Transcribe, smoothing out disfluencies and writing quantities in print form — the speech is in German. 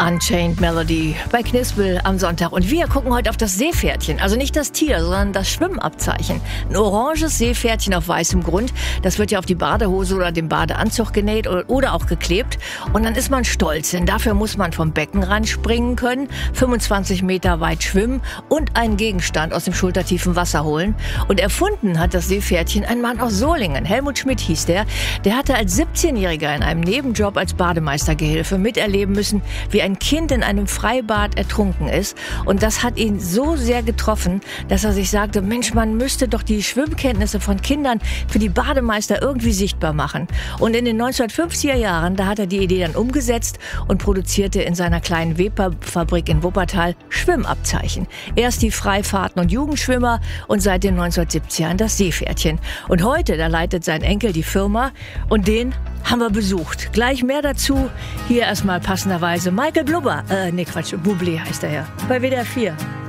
Unchained Melody bei Knispel am Sonntag. Und wir gucken heute auf das Seepferdchen. Also nicht das Tier, sondern das Schwimmabzeichen. Ein oranges Seepferdchen auf weißem Grund. Das wird ja auf die Badehose oder den Badeanzug genäht oder auch geklebt. Und dann ist man stolz, denn dafür muss man vom Beckenrand springen können, 25 Meter weit schwimmen und einen Gegenstand aus dem schultertiefen Wasser holen. Und erfunden hat das Seepferdchen ein Mann aus Solingen. Helmut Schmidt hieß der. Der hatte als 17-Jähriger in einem Nebenjob als Bademeistergehilfe miterleben müssen, wie ein Kind in einem Freibad ertrunken ist. Und das hat ihn so sehr getroffen, dass er sich sagte, Mensch, man müsste doch die Schwimmkenntnisse von Kindern für die Bademeister irgendwie sichtbar machen. Und in den 1950er Jahren, da hat er die Idee dann umgesetzt und produzierte in seiner kleinen Webfabrik in Wuppertal Schwimmabzeichen. Erst die Freifahrten- und Jugendschwimmer und seit den 1970ern das Seepferdchen. Und heute, da leitet sein Enkel die Firma und den haben wir besucht. Gleich mehr dazu. Hier erstmal passenderweise Michael Bublé heißt er ja, bei WDR 4.